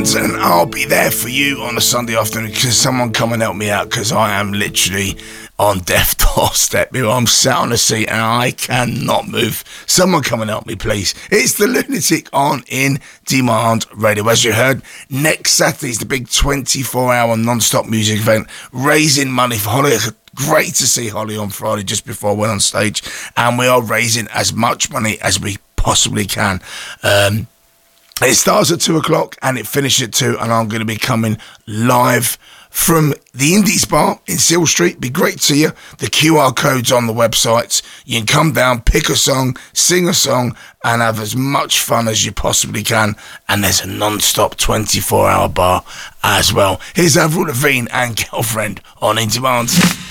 demand, and I'll be there for you on a Sunday afternoon. Because someone come and help me out, because I am literally on death doorstep. I'm sat on a seat and I cannot move. Someone come and help me, please. It's the Lunatic on In Demand Radio. As you heard, next Saturday is the big 24-hour non-stop music event, raising money for Holly. Great to see Holly on Friday just before I went on stage, and we are raising as much money as we possibly can. It starts at 2 o'clock and it finishes at 2, and I'm going to be coming live from the Indies Bar in Seal Street. Be great to see you. The QR code's on the website. You can come down, pick a song, sing a song, and have as much fun as you possibly can. And there's a non-stop 24-hour bar as well. Here's Avril Lavigne and Girlfriend on In Demand.